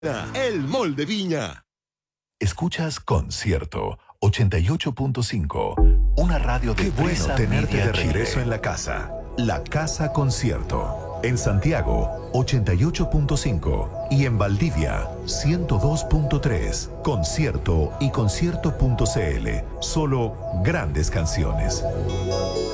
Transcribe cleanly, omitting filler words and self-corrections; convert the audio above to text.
El Mall de Viña. Escuchas Concierto 88.5, una radio de Qué bueno Prisa tenerte Media de regreso Chile. en la casa. La Casa Concierto. En Santiago, 88.5. Y en Valdivia, 102.3. Concierto y concierto.cl. Solo grandes canciones.